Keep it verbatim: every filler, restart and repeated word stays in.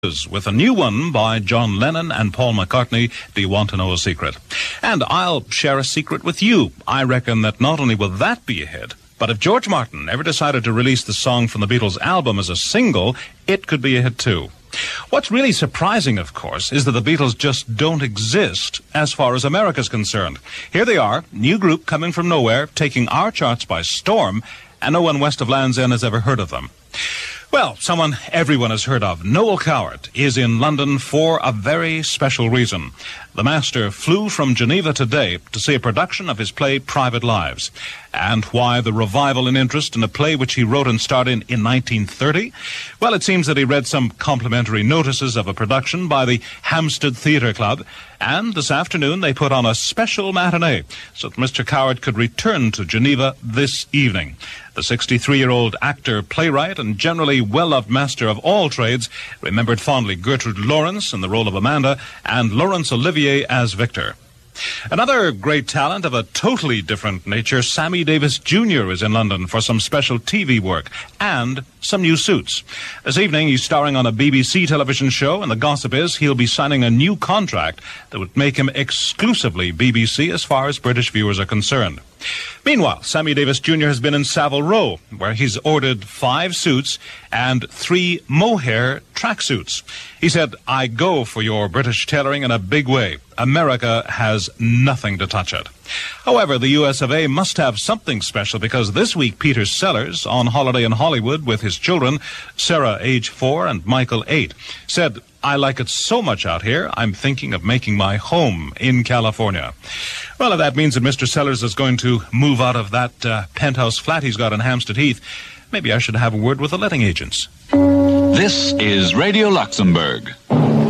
with a new one by John Lennon and Paul McCartney, Do You Want to Know a Secret? And I'll share a secret with you. I reckon that not only will that be a hit, but if George Martin ever decided to release the song from the Beatles' album as a single, it could be a hit too. What's really surprising, of course, is that the Beatles just don't exist as far as America's concerned. Here they are, new group coming from nowhere, taking our charts by storm, and no one west of Land's End has ever heard of them. Well, someone everyone has heard of, Noel Coward, is in London for a very special reason. The master flew from Geneva today to see a production of his play Private Lives. And why the revival in interest in a play which he wrote and starred in in nineteen thirty? Well, it seems that he read some complimentary notices of a production by the Hampstead Theatre Club, and this afternoon they put on a special matinee so that Mister Coward could return to Geneva this evening. The sixty-three-year-old actor, playwright, and generally well-loved master of all trades remembered fondly Gertrude Lawrence in the role of Amanda and Laurence Olivier as Victor. Another great talent of a totally different nature, Sammy Davis Junior is in London for some special T V work and some new suits. This evening, he's starring on a B B C television show, and the gossip is he'll be signing a new contract that would make him exclusively B B C as far as British viewers are concerned. Meanwhile, Sammy Davis Junior has been in Savile Row, where he's ordered five suits and three mohair tracksuits. He said, I go for your British tailoring in a big way. America has nothing to touch it. However, the U S of A must have something special because this week Peter Sellers, on holiday in Hollywood with his children, Sarah, age four, and Michael, eight, said, I like it so much out here, I'm thinking of making my home in California. Well, if that means that Mister Sellers is going to move out of that uh, penthouse flat he's got in Hampstead Heath, maybe I should have a word with the letting agents. This is Radio Luxembourg.